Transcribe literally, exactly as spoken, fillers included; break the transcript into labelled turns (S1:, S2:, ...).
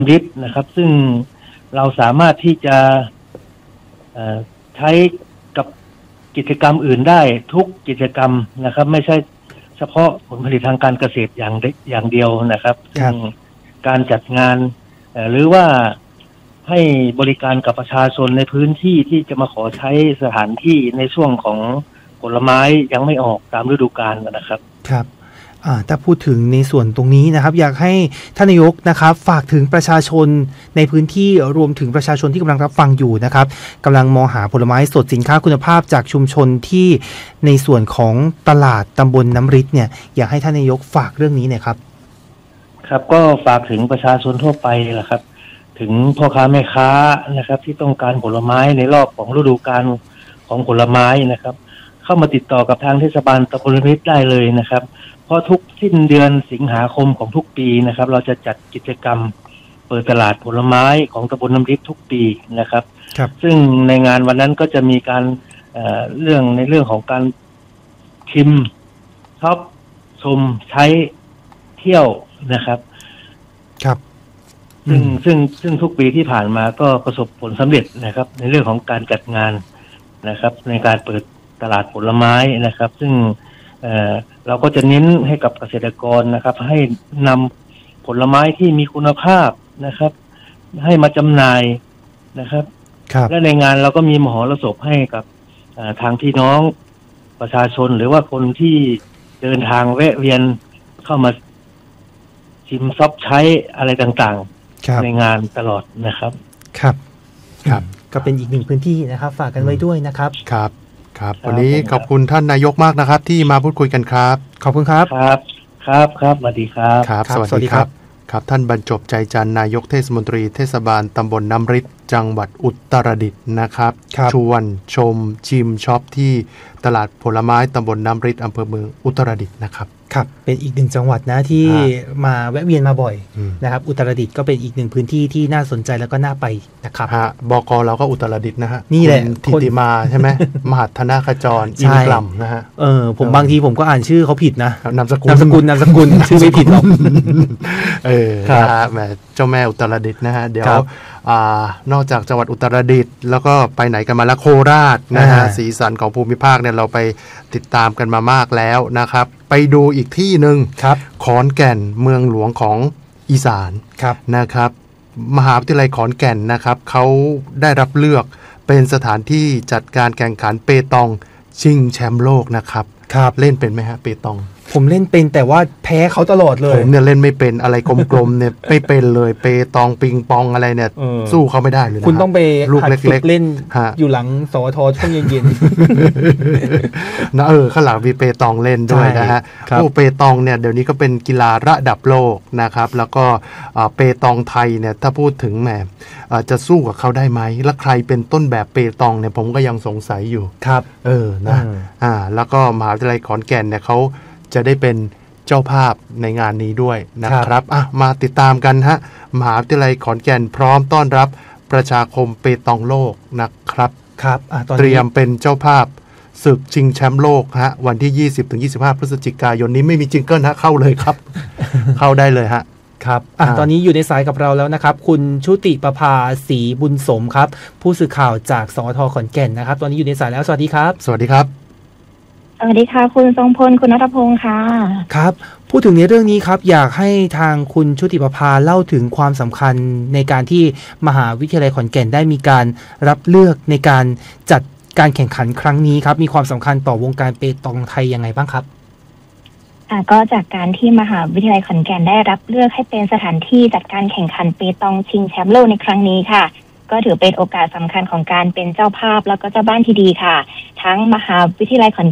S1: ริดนะครับซึ่งเราสามารถที่จะใช้กับกิจกรรมอื่นได้ทุกกิจกรรมนะครับไม่ใช่เฉพาะผลผลิตทางการเกษตรอย่างอย่างเดียวนะครับซึ่งการจัดงานหรือว่าให้บริการกับประชาชนในพื้นที่ที่จะมาขอใช้สถานที่ในช่วงของผลไม้ยังไม่ออกตามฤดูกาลนะครับ
S2: ครับถ้าพูดถึงในส่วนตรงนี้นะครับอยากให้ท่านนายกนะครับฝากถึงประชาชนในพื้นที่รวมถึงประชาชนที่กำลังรับฟังอยู่นะครับกำลังมองหาผลไม้สดสินค้าคุณภาพจากชุมชนที่ในส่วนของตลาดตำบลน้ำริดเนี่ยอยากให้ท่านนายกฝากเรื่องนี้หน่อยครับ
S1: ครับก็ฝากถึงประชาชนทั่วไปแหละครับถึงพ่อค้าแม่ค้านะครับที่ต้องการผลไม้ในรอบของฤดูกาลของผลไม้นะครับเข้ามาติดต่อกับทางเทศบาลตำบลน้ำริดได้เลยนะครับเพราะทุกสิ้นเดือนสิงหาคมของทุกปีนะครับเราจะจัดกิจกรรมเปิดตลาดผลไม้ของตำบลน้ำริดทุกปีนะครับซึ่งในงานวันนั้นก็จะมีการเอ่อเรื่องในเรื่องของการชิมช็อปชมใช้เที่ยวนะครับ
S2: ครับ
S1: ซึ่งซึ่งซึ่งทุกปีที่ผ่านมาก็ประสบผลสำเร็จนะครับในเรื่องของการจัดงานนะครับในการเปิดตลาดผลไม้นะครับซึ่งเอ่อเราก็จะเน้นให้กับเกษตรกรนะครับให้นำผลไม้ที่มีคุณภาพนะครับให้มาจำหน่ายนะครับและในงานเราก็มีมหรสพให้กับทางพี่น้องประชาชนหรือว่าคนที่เดินทางแวะเวียนเข้ามาชิมซอปใช้อะไรต่างๆในงานตลอดนะครับ
S2: ครับครับก็เป็นอีกหนึ่งพื้นที่นะครับฝากกันไว้ด้วยนะครับ
S3: ครับครับวันนี้ขอบคุณท่านนายกมากนะครับที่มาพูดคุยกันครับ
S2: ขอบคุณครับ
S1: ครับครับครับสวัสดีครับ
S3: ครับสวัสดีครับครับท่านบรรจบใจจันทร์นายกเทศมนตรีเทศบาลตำบลน้ำริดจังหวัดอุตรดิตถ์นะครับชวนชมชิมช็อปที่ตลาดผลไม้ตำบลน้ำริดอำเภอเมืองอุตรดิตถ์นะครับ
S2: ครับเป็นอีกหนึ่งจังหวัดนะที่มาแวะเวียนมาบ่อยนะครับอุตรดิตถ์ก็เป็นอีกหนึ่งพื้นที่ที่น่าสนใจแล้วก็น่าไปนะครับ
S3: ฮะบก.เราก็อุตรดิตถ์นะฮะ
S2: นี่แหละ
S3: ทิติมาใช่ไหมมหัฒนาขจรอินกลัมนะฮะ
S2: เออผมบางทีผมก็อ่านชื่อเขาผิดนะ
S3: นามสกุล
S2: นามสกุลนามสกุลชื่อไม่ผิดหรอก
S3: เออนะฮะแหมเจ้าแม่อุตรดิตถ์นะฮะเดี๋ยวอ่านอกจากจังหวัดอุตรดิตถ์แล้วก็ไปไหนกันมาแล้วโคราชนะฮะสีสันของภูมิภาคเนี่ยเราไปติดตามกันมามากแล้วนะครับไปดูอีกที่หนึ่งขอนแก่นเมืองหลวงของอีสานนะครับมหาวิทยาลัยขอนแก่นนะครับเขาได้รับเลือกเป็นสถานที่จัดการแข่งขันเปตองชิงแชมป์โลกนะครับเล่นเป็นไหมฮะเปตอง
S2: ผมเล่นเป็นแต่ว่าแพ้เขาตลอดเลย
S3: ผมเนี่ยเล่นไม่เป็นอะไรกลมๆเนี่ยไม่เป็นเลยเปตองปิงปองอะไรเนี่ยสู้เขาไม่ได้เลยนะ
S2: คุณต้องไปลูกเล็กๆเล่นอยู่หลังสวทช่วงเย็น
S3: ๆนะเออข้างหลังมีเปตองเล่นด้วยนะฮะโอ้เปตองเนี่ยเดี๋ยวนี้ก็เป็นกีฬาระดับโลกนะครับแล้วก็เปตองไทยเนี่ยถ้าพูดถึงแหมจะสู้กับเขาได้ไหมและใครเป็นต้นแบบเปตองเนี่ยผมก็ยังสงสัยอยู่
S2: ครับ
S3: เออนะอ่าแล้วก็มหาวิทยาลัยขอนแก่นเนี่ยเขาจะได้เป็นเจ้าภาพในงานนี้ด้วยนะครับอ่ะมาติดตามกันฮะมหาวิทยาลัยขอนแก่นพร้อมต้อนรับประชาคมเปตองโลกนะครับ
S2: ครับ
S3: เตรียมเป็นเจ้าภาพศึกชิงแชมป์โลกฮะวันที่ ยี่สิบถึงยี่สิบห้า พฤศจิกายนนี้ไม่มีจิงเกิลฮะเข้าเลยครับ เข้าได้เลยฮะ
S2: ครับอ่ะตอนนี้อยู่ในสายกับเราแล้วนะครับคุณชุติประภาศรีบุญสมครับผู้สื่อข่าวจากสวทขอนแก่นนะครับตอนนี้อยู่ในสายแล้วสวัสดีครับ
S3: สวัสดีครับ
S4: สวัสดีค่ะคุณทรงพลคุณณัฐพงศ์ค่ะ
S2: ครับพูดถึงในเรื่องนี้ครับอยากให้ทางคุณชุติประภาเล่าถึงความสำคัญในการที่มหาวิทยาลัยขอนแก่นได้มีการรับเลือกในการจัดการแข่งขันครั้งนี้ครับมีความสำคัญต่อวงการเปตองไทยยังไงบ้างครับ
S4: อ่าก็จากการที่มหาวิทยาลัยขอนแก่นได้รับเลือกให้เป็นสถานที่จัดการแข่งขันเปตองชิงแชมป์โลกในครั้งนี้ค่ะก็ถือเป็นโอกาสสำคัญของการเป็นเจ้าภาพแล้วก็เจ้าบ้านที่ดีค่ะทั้งมหาวิทยาลัยขอน